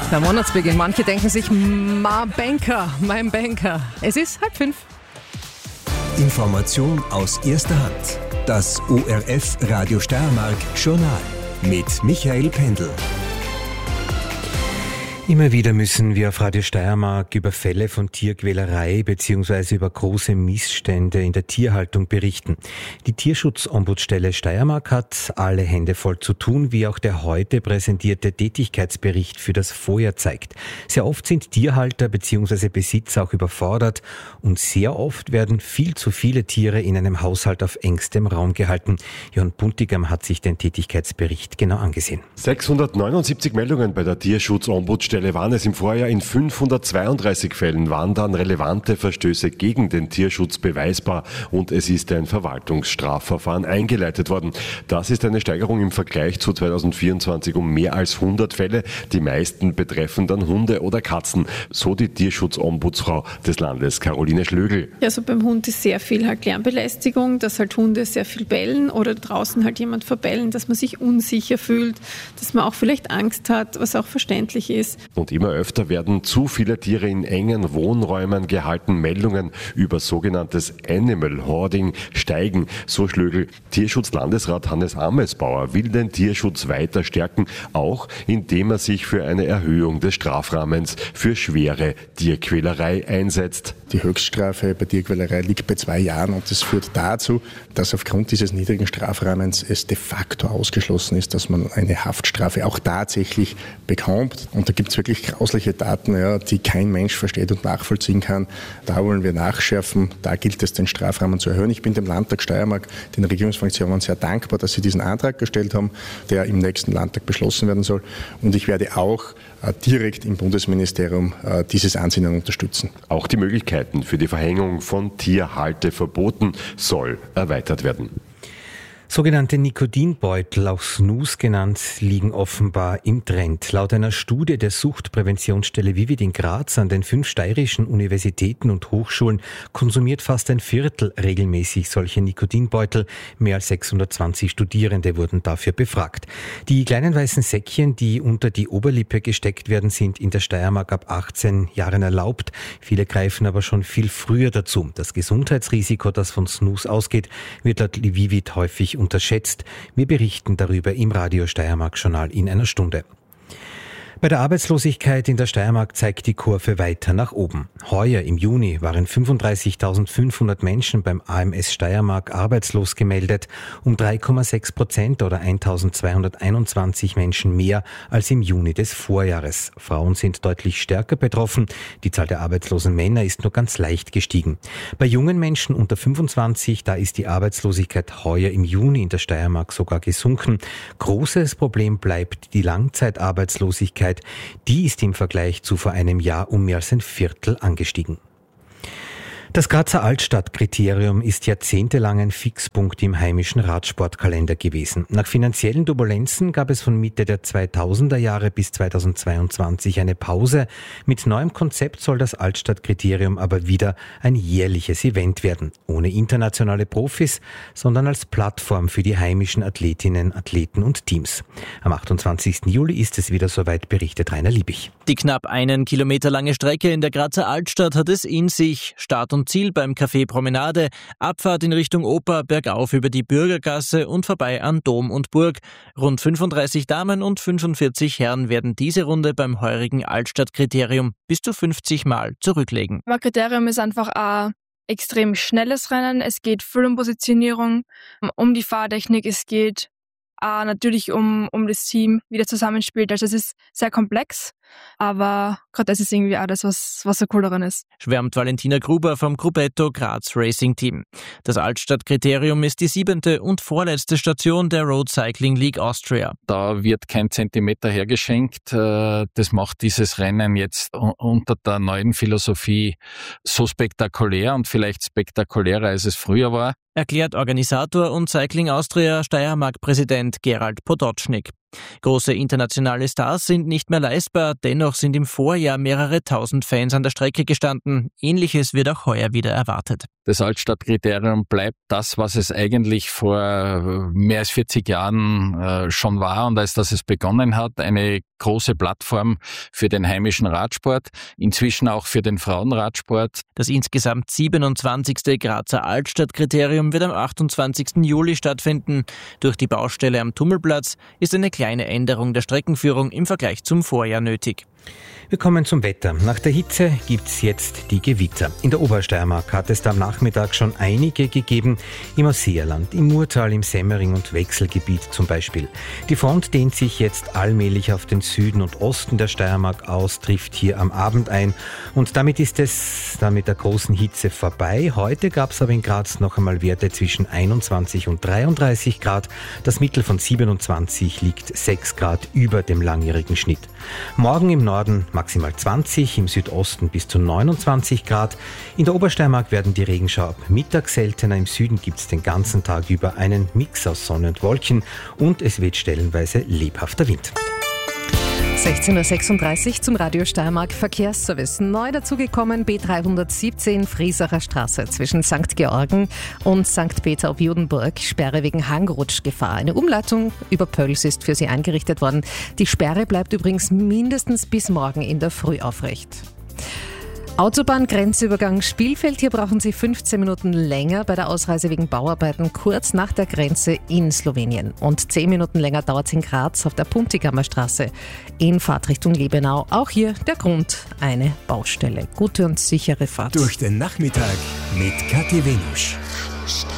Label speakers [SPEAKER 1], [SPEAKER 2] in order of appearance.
[SPEAKER 1] Der Monatsbeginn. Manche denken sich, mein Banker. Es ist 4:30.
[SPEAKER 2] Information aus erster Hand. Das ORF Radio Steiermark Journal mit Michael Pendl.
[SPEAKER 3] Immer wieder müssen wir auf Radio Steiermark über Fälle von Tierquälerei bzw. über große Missstände in der Tierhaltung berichten. Die Tierschutzombudsstelle Steiermark hat alle Hände voll zu tun, wie auch der heute präsentierte Tätigkeitsbericht für das Vorjahr zeigt. Sehr oft sind Tierhalter bzw. Besitzer auch überfordert und sehr oft werden viel zu viele Tiere in einem Haushalt auf engstem Raum gehalten. Jon Puntigam hat sich den Tätigkeitsbericht genau angesehen.
[SPEAKER 4] 679 Meldungen bei der Tierschutzombudsstelle waren es im Vorjahr. In 532 Fällen waren dann relevante Verstöße gegen den Tierschutz beweisbar und es ist ein Verwaltungsstrafverfahren eingeleitet worden. Das ist eine Steigerung im Vergleich zu 2024 um mehr als 100 Fälle. Die meisten betreffen dann Hunde oder Katzen, so die Tierschutzombudsfrau des Landes, Caroline Schlögl.
[SPEAKER 5] Also beim Hund ist sehr viel halt Lärmbelästigung, dass halt Hunde sehr viel bellen oder draußen halt jemand verbellen, dass man sich unsicher fühlt, dass man auch vielleicht Angst hat, was auch verständlich ist.
[SPEAKER 4] Und immer öfter werden zu viele Tiere in engen Wohnräumen gehalten. Meldungen über sogenanntes Animal Hoarding steigen, so Schlögl. Tierschutzlandesrat Hannes Amesbauer will den Tierschutz weiter stärken, auch indem er sich für eine Erhöhung des Strafrahmens für schwere Tierquälerei einsetzt.
[SPEAKER 6] Die Höchststrafe bei Tierquälerei liegt bei 2 Jahren und das führt dazu, dass aufgrund dieses niedrigen Strafrahmens es de facto ausgeschlossen ist, dass man eine Haftstrafe auch tatsächlich bekommt. Und da gibt es wirklich grausliche Daten, die kein Mensch versteht und nachvollziehen kann. Da wollen wir nachschärfen, da gilt es, den Strafrahmen zu erhöhen. Ich bin dem Landtag Steiermark, den Regierungsfraktionen sehr dankbar, dass sie diesen Antrag gestellt haben, der im nächsten Landtag beschlossen werden soll. Und ich werde auch direkt im Bundesministerium dieses Ansinnen unterstützen.
[SPEAKER 4] Auch die Möglichkeiten für die Verhängung von Tierhalteverboten soll erweitert werden.
[SPEAKER 3] Sogenannte Nikotinbeutel, auch Snus genannt, liegen offenbar im Trend. Laut einer Studie der Suchtpräventionsstelle Vivid in Graz an den 5 steirischen Universitäten und Hochschulen konsumiert fast ein Viertel regelmäßig solche Nikotinbeutel. Mehr als 620 Studierende wurden dafür befragt. Die kleinen weißen Säckchen, die unter die Oberlippe gesteckt werden, sind in der Steiermark ab 18 Jahren erlaubt. Viele greifen aber schon viel früher dazu. Das Gesundheitsrisiko, das von Snus ausgeht, wird laut Vivid häufig unterschätzt. Wir berichten darüber im Radio Steiermark Journal in einer Stunde. Bei der Arbeitslosigkeit in der Steiermark zeigt die Kurve weiter nach oben. Heuer im Juni waren 35.500 Menschen beim AMS Steiermark arbeitslos gemeldet, um 3,6% oder 1.221 Menschen mehr als im Juni des Vorjahres. Frauen sind deutlich stärker betroffen. Die Zahl der arbeitslosen Männer ist nur ganz leicht gestiegen. Bei jungen Menschen unter 25, da ist die Arbeitslosigkeit heuer im Juni in der Steiermark sogar gesunken. Großes Problem bleibt die Langzeitarbeitslosigkeit. Die ist im Vergleich zu vor einem Jahr um mehr als ein Viertel angestiegen. Das Grazer Altstadtkriterium ist jahrzehntelang ein Fixpunkt im heimischen Radsportkalender gewesen. Nach finanziellen Turbulenzen gab es von Mitte der 2000er Jahre bis 2022 eine Pause. Mit neuem Konzept soll das Altstadtkriterium aber wieder ein jährliches Event werden. Ohne internationale Profis, sondern als Plattform für die heimischen Athletinnen, Athleten und Teams. Am 28. Juli ist es wieder soweit, berichtet Rainer Liebich.
[SPEAKER 7] Die knapp 1 Kilometer lange Strecke in der Grazer Altstadt hat es in sich. Start und Ziel beim Café Promenade, Abfahrt in Richtung Oper, bergauf über die Bürgergasse und vorbei an Dom und Burg. Rund 35 Damen und 45 Herren werden diese Runde beim heurigen Altstadtkriterium bis zu 50 Mal zurücklegen.
[SPEAKER 8] Das Kriterium ist einfach ein extrem schnelles Rennen. Es geht viel um Positionierung, um die Fahrtechnik. Es geht natürlich um das Team, wie das zusammenspielt. Also es ist sehr komplex, aber gerade das ist irgendwie auch das, was so cool daran ist.
[SPEAKER 7] Schwärmt Valentina Gruber vom Gruppetto Graz Racing Team. Das Altstadtkriterium ist die 7. und vorletzte Station der Road Cycling League Austria.
[SPEAKER 9] Da wird kein Zentimeter hergeschenkt. Das macht dieses Rennen jetzt unter der neuen Philosophie so spektakulär und vielleicht spektakulärer, als es früher war.
[SPEAKER 7] Erklärt Organisator und Cycling Austria Steiermark-Präsident Gerald Potocznik. Große internationale Stars sind nicht mehr leistbar, dennoch sind im Vorjahr mehrere tausend Fans an der Strecke gestanden. Ähnliches wird auch heuer wieder erwartet.
[SPEAKER 9] Das Altstadtkriterium bleibt das, was es eigentlich vor mehr als 40 Jahren schon war und als das es begonnen hat. Eine große Plattform für den heimischen Radsport, inzwischen auch für den Frauenradsport.
[SPEAKER 7] Das insgesamt 27. Grazer Altstadtkriterium wird am 28. Juli stattfinden. Durch die Baustelle am Tummelplatz ist eine kleine Änderung der Streckenführung im Vergleich zum Vorjahr nötig.
[SPEAKER 3] Wir kommen zum Wetter. Nach der Hitze gibt's jetzt die Gewitter. In der Obersteiermark hat es da am Nachmittag schon einige gegeben. Im Ausseerland, im Murtal, im Semmering und Wechselgebiet zum Beispiel. Die Front dehnt sich jetzt allmählich auf den Süden und Osten der Steiermark aus, trifft hier am Abend ein. Und damit ist es dann mit der großen Hitze vorbei. Heute gab's aber in Graz noch einmal Werte zwischen 21 und 33 Grad. Das Mittel von 27 liegt 6 Grad über dem langjährigen Schnitt. Morgen im Norden maximal 20, im Südosten bis zu 29 Grad. In der Obersteiermark werden die Regenschauer ab Mittag seltener. Im Süden gibt es den ganzen Tag über einen Mix aus Sonne und Wolken und es weht stellenweise lebhafter Wind.
[SPEAKER 1] 16.36 Uhr zum Radio Steiermark Verkehrsservice. Neu dazugekommen B317 Friesacher Straße zwischen St. Georgen und St. Peter ob Judenburg. Sperre wegen Hangrutschgefahr. Eine Umleitung über Pöls ist für Sie eingerichtet worden. Die Sperre bleibt übrigens mindestens bis morgen in der Früh aufrecht. Autobahn-Grenzübergang Spielfeld. Hier brauchen Sie 15 Minuten länger bei der Ausreise wegen Bauarbeiten kurz nach der Grenze in Slowenien. Und 10 Minuten länger dauert es in Graz auf der Puntigammer Straße in Fahrtrichtung Liebenau. Auch hier der Grund, eine Baustelle. Gute und sichere Fahrt.
[SPEAKER 2] Durch den Nachmittag mit Kathi Wenusch.